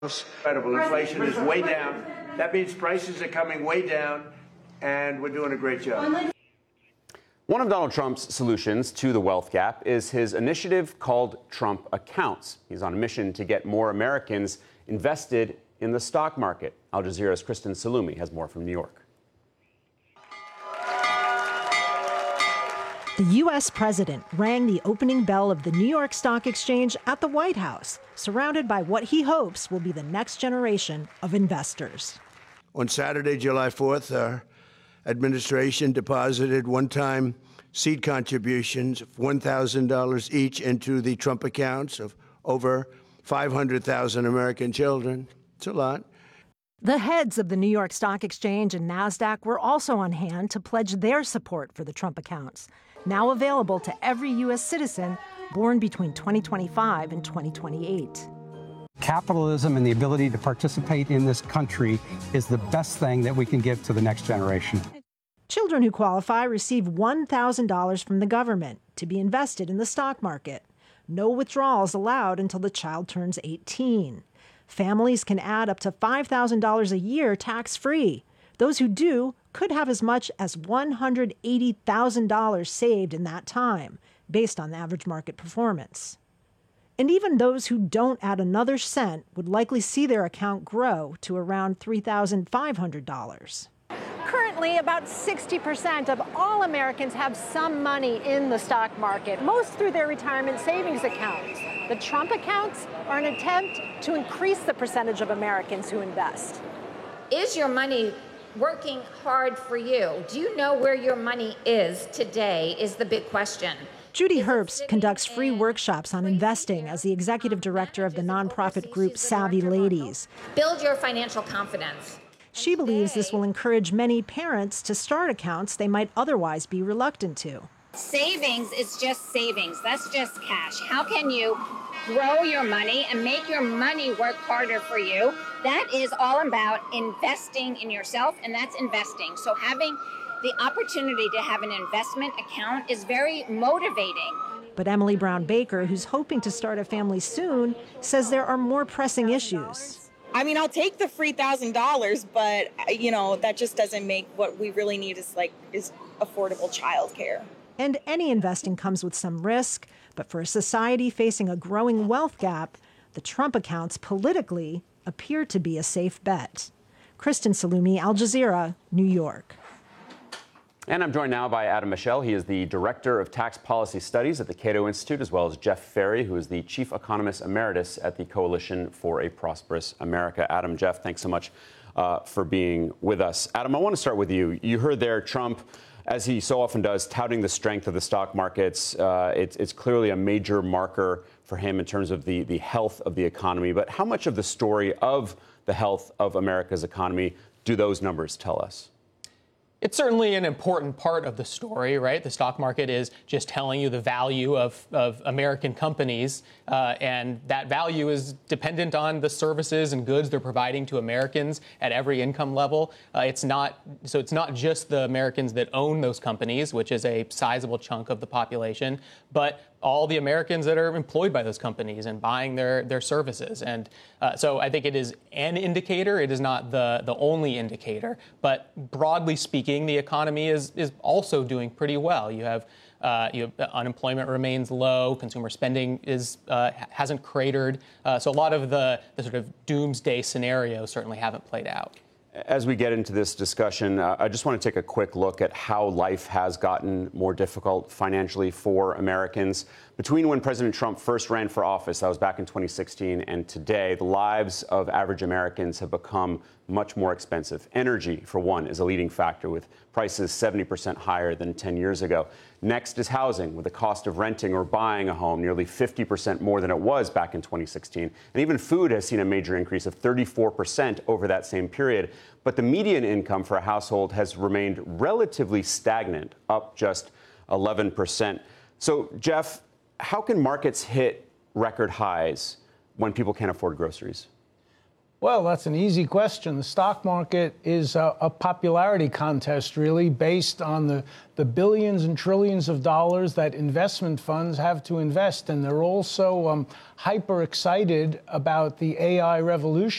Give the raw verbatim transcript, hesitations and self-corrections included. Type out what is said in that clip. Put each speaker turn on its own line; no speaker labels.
Incredible. Inflation is way down. That means prices are coming way down, and we're doing a great job.
One of Donald Trump's solutions to the wealth gap is his initiative called Trump Accounts. He's on a mission to get more Americans invested in the stock market. Al Jazeera's Kristen Salumi has more from New York.
The U S president rang the opening bell of the New York Stock Exchange at the White House, surrounded by what he hopes will be the next generation of investors.
On Saturday, July fourth, our administration deposited one-time seed contributions of one thousand dollars each into the Trump accounts of over five hundred thousand American children. It's a lot.
The heads of the New York Stock Exchange and NASDAQ were also on hand to pledge their support for the Trump accounts, now available to every U S citizen born between twenty twenty-five and twenty twenty-eight.
Capitalism and the ability to participate in this country is the best thing that we can give to the next generation.
Children who qualify receive one thousand dollars from the government to be invested in the stock market. No withdrawals allowed until the child turns eighteen. Families can add up to five thousand dollars a year tax-free. Those who do could have as much as one hundred eighty thousand dollars saved in that time, based on average market performance. And even those who don't add another cent would likely see their account grow to around three thousand five hundred dollars. Currently, about sixty percent of all Americans have some money in the stock market, most through their retirement savings accounts. The Trump accounts are an attempt to increase the percentage of Americans who invest.
Is your money working hard for you? Do you know where your money is today is the big question.
Judy Herbst conducts free workshops on investing as the executive director of the nonprofit group Savvy Ladies.
Build your financial confidence.
She believes this will encourage many parents to start accounts they might otherwise be reluctant to.
Savings is just savings. That's just cash. How can you grow your money and make your money work harder for you? That is all about investing in yourself, and that's investing. So having the opportunity to have an investment account is very motivating.
But Emily Brown Baker, who's hoping to start a family soon, says there are more pressing issues.
I mean, I'll take the free thousand dollars, but you know, that just doesn't make what we really need is like is affordable childcare.
And any investing comes with some risk, but for a society facing a growing wealth gap, the Trump accounts politically appear to be a safe bet. Kristen Salumi, Al Jazeera, New York.
And I'm joined now by Adam Michel. He is the Director of Tax Policy Studies at the Cato Institute, as well as Jeff Ferry, who is the Chief Economist Emeritus at the Coalition for a Prosperous America. Adam, Jeff, thanks so much uh, for being with us. Adam, I want to start with you. You heard there Trump, as he so often does, touting the strength of the stock markets. Uh, it's, it's clearly a major marker for him in terms of the, the health of the economy. But how much of the story of the health of America's economy do those numbers tell us?
It's certainly an important part of the story, right? The stock market is just telling you the value of, of American companies, uh, and that value is dependent on the services and goods they're providing to Americans at every income level. Uh, it's not so it's not just the Americans that own those companies, which is a sizable chunk of the population, but all the Americans that are employed by those companies and buying their, their services. And uh, so I think it is an indicator. It is not the, the only indicator. But broadly speaking, the economy is, is also doing pretty well. You have, uh, you have unemployment remains low. Consumer spending is uh, hasn't cratered. Uh, so a lot of the, the sort of doomsday scenarios certainly haven't played out.
As we get into this discussion, uh, I just want to take a quick look at how life has gotten more difficult financially for Americans. Between when President Trump first ran for office, that was back in twenty sixteen, and today, the lives of average Americans have become much more expensive. Energy, for one, is a leading factor, with prices seventy percent higher than ten years ago. Next is housing, with the cost of renting or buying a home nearly fifty percent more than it was back in twenty sixteen. And even food has seen a major increase of thirty-four percent over that same period. But the median income for a household has remained relatively stagnant, up just eleven percent. So, Jeff, how can markets hit record highs when people can't afford groceries?
Well, that's an easy question. The stock market is a, a popularity contest, really, based on the, the billions and trillions of dollars that investment funds have to invest. And they're also um, hyper excited about the A I revolution.